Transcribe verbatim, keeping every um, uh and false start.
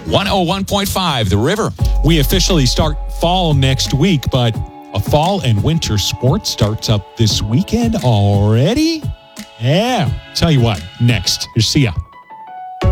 one oh one point five, The River. We officially start fall next week, but a fall and winter sport starts up this weekend already. Yeah. Tell you what, next. See ya.